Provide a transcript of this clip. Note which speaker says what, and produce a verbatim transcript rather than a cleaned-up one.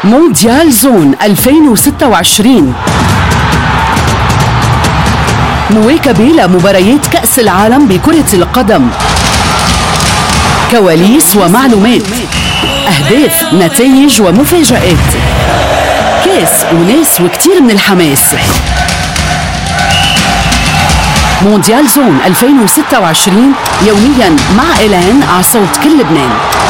Speaker 1: مونديال زون ألفين وستة وعشرين، مواكبة لمباريات كأس العالم بكرة القدم، كواليس ومعلومات، أهداف، نتائج ومفاجآت، كاس وناس وكتير من الحماس. مونديال زون ألفين وستة وعشرين يوميا مع إيلان على صوت كل لبنان.